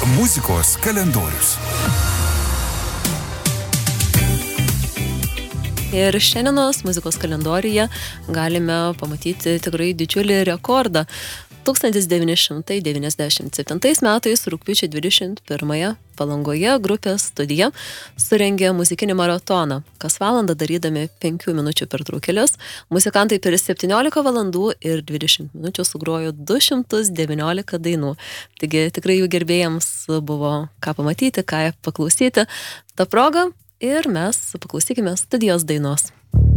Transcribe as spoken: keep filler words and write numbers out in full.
Muzikos kalendorius. Ir šiandienos muzikos kalendoriuje galime pamatyti tikrai didžiulį rekordą. tūkstantis devyni šimtai devyniasdešimt septintais metais rugpjūčio dvidešimt pirmąją Palangoje grupės Studija surengė muzikinį maratoną. Kas valandą darydami penkių minučių pertraukėles, muzikantai per septyniolika valandų ir dvidešimt minučių sugrojo du šimtus devyniolika dainų. Taigi tikrai jų gerbėjams buvo ką pamatyti, ką paklausyti. Ta proga ir mes paklausykime Studijos dainos.